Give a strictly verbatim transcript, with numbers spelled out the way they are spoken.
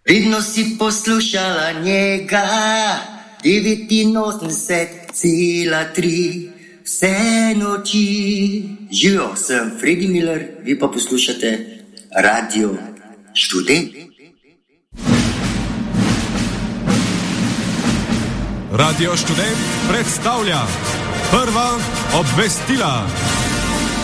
Vidno si poslušala njega, devetinosemdeset cela tri, vse noči. Živijo, sem Fredi Miller, vi pa poslušate Radio Študent. Radio Študent predstavlja prva obvestila.